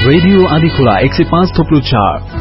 Radio Andhikhola 105.4।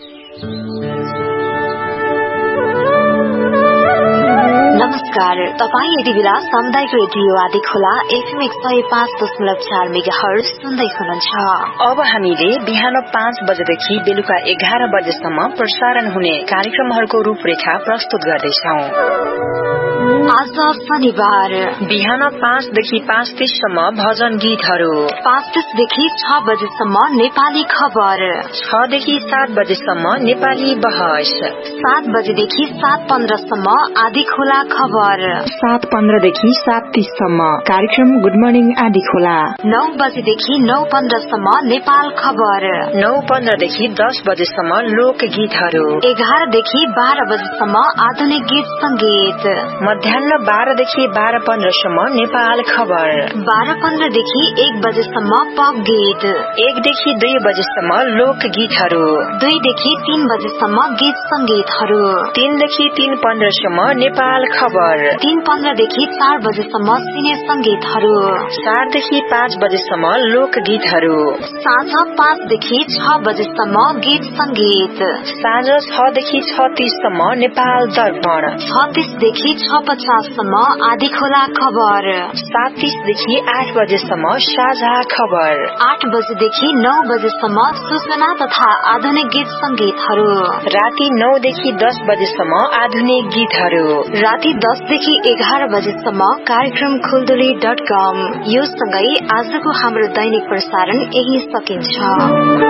नमस्कार, तपाईँ यति बेला सामुदायिक रेडियो आँधीखोला FM 105.4 मेगाहर्ज सुन्दै हुनुहुन्छ। अब हामीले बिहान 5 बजेदेखि बेलुका 11 बजेसम्म प्रसारण हुने कार्यक्रमहरूको रूपरेखा प्रस्तुत गर्दैछौं। आज शनिबार बिहान 5 देखि 5:30 सम्म भजन गीतहरू, 5:30 देखि 6 बजेसम्म नेपाली खबर, 6 देखि 7 बजेसम्म नेपाली बहस, 7 बजेदेखि 7:15 सम्म आँधीखोला खबर, 7:15 देखि 7:30 सम्म कार्यक्रम गुड मर्निङ आँधीखोला, 9 बजेदेखि 9:15 सम्म नेपाल खबर, 9:15 देखि 10 बजेसम्म लोक गीतहरू, 11 देखि 12 बजेसम्म आधुनिक गीत संगीत, मध्याह्न 12 देखि 12:15 सम्म नेपाल खबर, 12:15 देखि 1 बजेसम्म पप गीत, 1 देखि 2 बजेसम्म लोक गीतहरू, 2 देखि 3 बजेसम्म गीत संगीतहरू, 3 देखि 3:15 सम्म नेपाल खबर, 3:15 देखि 4 बजेसम्म सिने संगीतहरू, 4 देखि 5 बजेसम्म लोक गीतहरू, साँझ 5 देखि 6 बजेसम्म गीत संगीत, साँझ 6 देखि 6:30 सम्म नेपाल दर्पण, 36 देखि 6:50 सम्म आँधीखोला खबर, 7:30 देखि 8 बजेसम्म साझा खबर, 8 बजेदेखि 9 बजेसम्म सूचना तथा आधुनिक गीत संगीतहरू, राति 9 देखि 10 बजेसम्म आधुनिक गीतहरू, राति 10 देखि 11 बजेसम्म कार्यक्रम खुलदुली.com। यो सँगै आजको हाम्रो दैनिक प्रसारण यही सकिन्छ।